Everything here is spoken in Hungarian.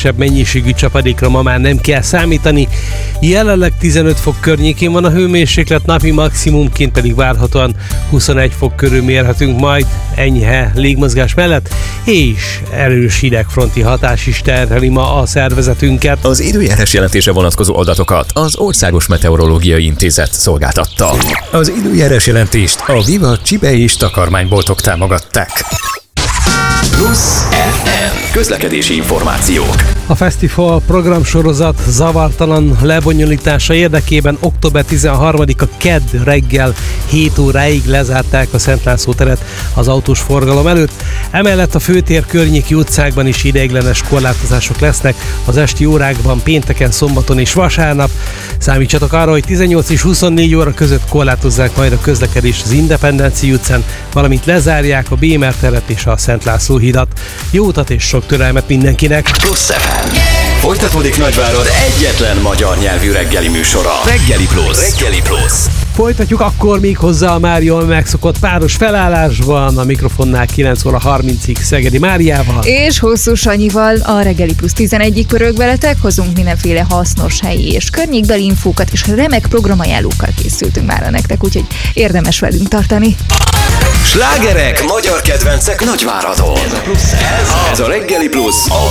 kisebb mennyiségű csapadékra ma már nem kell számítani. Jelenleg 15 fok környékén van a hőmérséklet, napi maximumként pedig várhatóan 21 fok körül mérhetünk majd, enyhe légmozgás mellett, és erős hidegfronti hatás is terheli ma a szervezetünket. Az időjárás jelentése vonatkozó adatokat az Országos Meteorológiai Intézet szolgáltatta. Az időjárás jelentést a Viva Csibe és takarmányboltok támogatták. Plusz FM. Közlekedési információk. A fesztivál programsorozat zavartalan lebonyolítása érdekében október 13-a kedd reggel 7 óráig lezárták a Szent László teret az autós forgalom előtt. Emellett a főtér környéki utcákban is ideiglenes korlátozások lesznek az esti órákban, pénteken, szombaton és vasárnap. Számítsatok arra, hogy 18 és 24 óra között korlátozzák majd a közlekedést az Independenci utcán, valamint lezárják a Bémer teret és a Szent László hidat. Jó utat és sok türelmet mindenkinek! Plusz FM. Folytatódik Nagyvárad egyetlen magyar nyelvű reggeli műsora. Reggeli Plusz. Reggeli Plusz. Folytatjuk akkor még hozzá a már jól megszokott páros felállásban, a mikrofonnál 9 óra 30-ig Szegedi Máriával. És Hosszú Sanyival a Reggeli Plusz 11-ig pörög veletek, hozunk mindenféle hasznos helyi és környékbeli infókat, és remek programajánlókkal készültünk már nektek, úgyhogy érdemes velünk tartani. Slágerek, magyar kedvencek Nagyváradon. Ez a Reggeli Plusz, a